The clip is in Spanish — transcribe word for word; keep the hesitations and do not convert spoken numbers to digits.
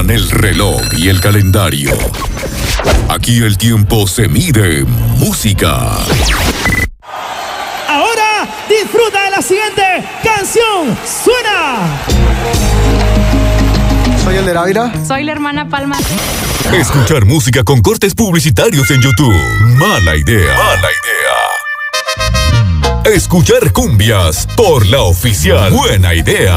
controlan el reloj y el calendario. Aquí el tiempo se mide en música. Ahora disfruta de la siguiente canción. ¡Suena! Soy el de Ávila. Soy la hermana Palma. Escuchar música con cortes publicitarios en YouTube. Mala idea. Mala idea. Escuchar cumbias por la oficial. Buena idea.